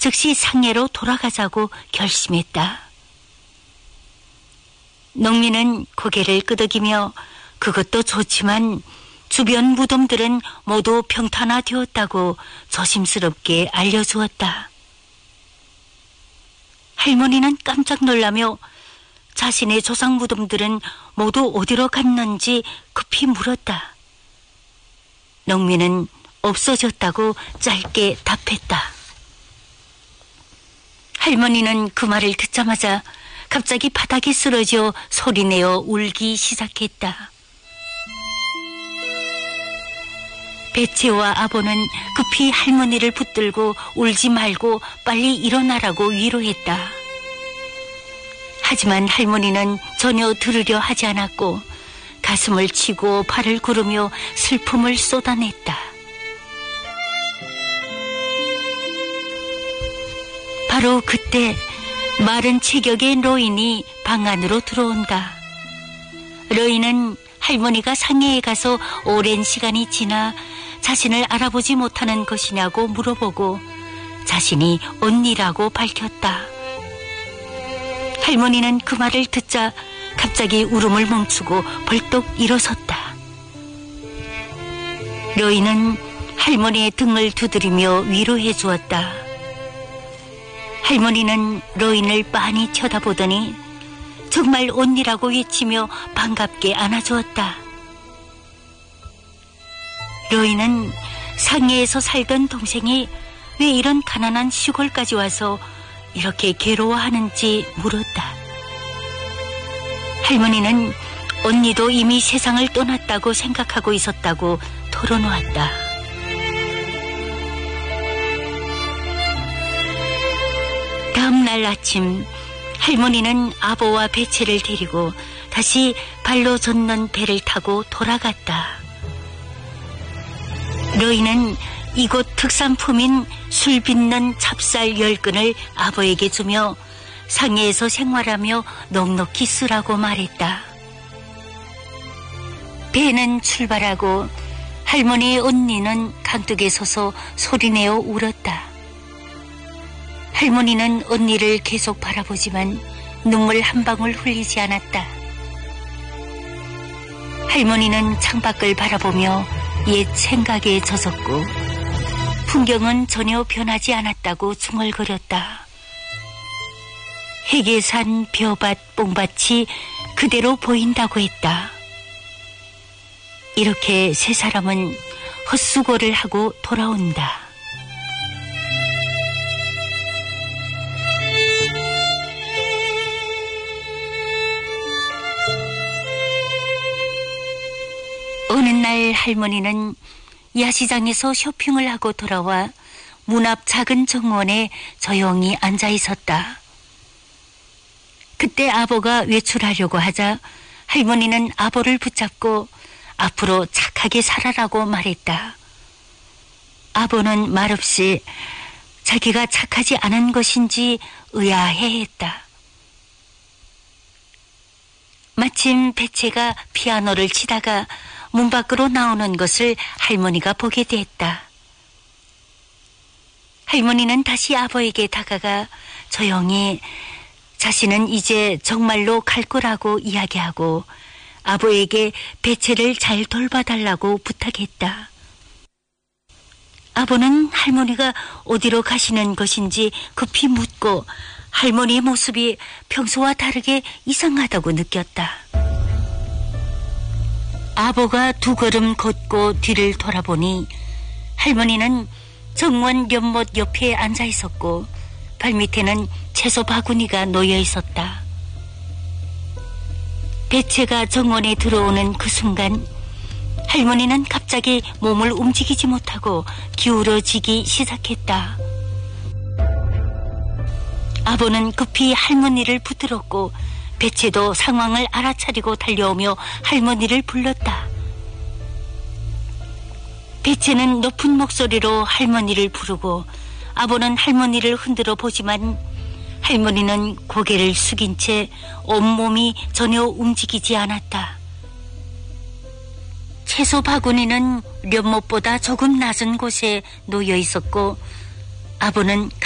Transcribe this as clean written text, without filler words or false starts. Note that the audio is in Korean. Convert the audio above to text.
즉시 상해로 돌아가자고 결심했다. 농민은 고개를 끄덕이며 그것도 좋지만 주변 무덤들은 모두 평탄화되었다고 조심스럽게 알려주었다. 할머니는 깜짝 놀라며 자신의 조상 무덤들은 모두 어디로 갔는지 급히 물었다. 농민은 없어졌다고 짧게 답했다. 할머니는 그 말을 듣자마자 갑자기 바닥에 쓰러져 소리내어 울기 시작했다. 배치와 아보는 급히 할머니를 붙들고 울지 말고 빨리 일어나라고 위로했다. 하지만 할머니는 전혀 들으려 하지 않았고 가슴을 치고 발을 구르며 슬픔을 쏟아냈다. 바로 그때 마른 체격의 로인이 방 안으로 들어온다. 로인은 할머니가 상해에 가서 오랜 시간이 지나 자신을 알아보지 못하는 것이냐고 물어보고 자신이 언니라고 밝혔다. 할머니는 그 말을 듣자 갑자기 울음을 멈추고 벌떡 일어섰다. 로인은 할머니의 등을 두드리며 위로해 주었다. 할머니는 로인을 빤히 쳐다보더니 정말 언니라고 외치며 반갑게 안아주었다. 로인은 상해에서 살던 동생이 왜 이런 가난한 시골까지 와서 이렇게 괴로워하는지 물었다. 할머니는 언니도 이미 세상을 떠났다고 생각하고 있었다고 털어놓았다. 다음 날 아침 할머니는 아보와 배채를 데리고 다시 발로 젓는 배를 타고 돌아갔다. 로이는 이곳 특산품인 술 빚는 찹쌀 10근을 아버에게 주며 상해에서 생활하며 넉넉히 쓰라고 말했다. 배는 출발하고 할머니의 언니는 강둑에 서서 소리내어 울었다. 할머니는 언니를 계속 바라보지만 눈물 한 방울 흘리지 않았다. 할머니는 창밖을 바라보며 옛 생각에 젖었고 풍경은 전혀 변하지 않았다고 중얼거렸다. 해계산, 벼밭, 뽕밭이 그대로 보인다고 했다. 이렇게 세 사람은 헛수고를 하고 돌아온다. 어느 날 할머니는 야시장에서 쇼핑을 하고 돌아와 문 앞 작은 정원에 조용히 앉아 있었다. 그때 아버가 외출하려고 하자 할머니는 아버를 붙잡고 앞으로 착하게 살아라고 말했다. 아버는 말없이 자기가 착하지 않은 것인지 의아해했다. 마침 배채가 피아노를 치다가 문 밖으로 나오는 것을 할머니가 보게 됐다. 할머니는 다시 아버에게 다가가 조용히 자신은 이제 정말로 갈 거라고 이야기하고 아버에게 배채를 잘 돌봐달라고 부탁했다. 아버는 할머니가 어디로 가시는 것인지 급히 묻고 할머니의 모습이 평소와 다르게 이상하다고 느꼈다. 아버가 두 걸음 걷고 뒤를 돌아보니 할머니는 정원 연못 옆에 앉아 있었고 발밑에는 채소 바구니가 놓여 있었다. 배채가 정원에 들어오는 그 순간 할머니는 갑자기 몸을 움직이지 못하고 기울어지기 시작했다. 아버는 급히 할머니를 붙들었고 배채도 상황을 알아차리고 달려오며 할머니를 불렀다. 배채는 높은 목소리로 할머니를 부르고 아버는 할머니를 흔들어 보지만 할머니는 고개를 숙인 채 온몸이 전혀 움직이지 않았다. 채소 바구니는 연못보다 조금 낮은 곳에 놓여 있었고 아버는